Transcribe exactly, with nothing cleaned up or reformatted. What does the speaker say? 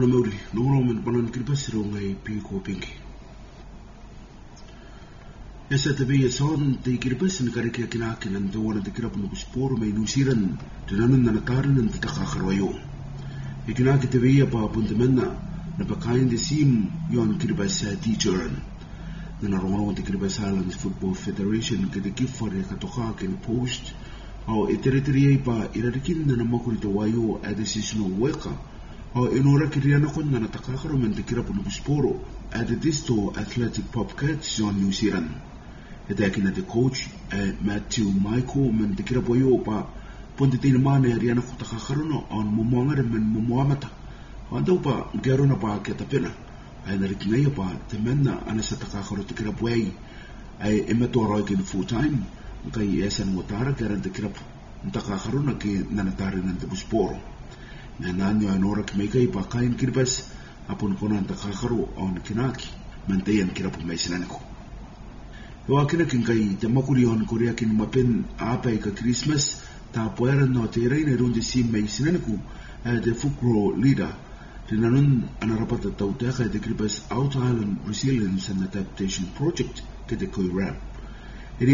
Kuna mauri, nungro men panan kiribas ro ngai piko pinki. Esa tabi son te kiribas ni karike kinaki nan te wana te kirap nuku sporo mai nusiran te nanun na nataran nan te takakharwayo. E kinaki tabi pa puntamena na pakain de sim yon kiribas teacheran. Na narongo te kiribas Islands Football Federation ke te kifare katoka ke ni post au e tere pa irarikin na namakuri te wayo a decisional worker. O enora kiriana kon na natakakaro men te kira puno busporo at the Disto Athletic Popcats on New Zealand. E te akina te coach e Matthew Michael men te kira poyo pa ponte tina mane ariana ko takakaro no on mumuangare men mumuamata. O andau pa gerona pa kia tapena. Ai narikinaya pa te mena anasa takakaro te kira poyai. Ai emato aroi ke full time. Kai esan motara kera te kira takakaro na ke nanatari nante busporo. Na nanyo anora kimekai pa kain kiribas apun konan takakaro on kinaki mantayan kirapu mai sinaniko. Ewa kina kinkai tamakuri on korea kin mapen apai ka Christmas ta poera no te reina runde sim mai sinaniko the Fukro leader te nanun anarapata tauteka the kiribas Out Island Resilience and Adaptation Project ke te koi rap.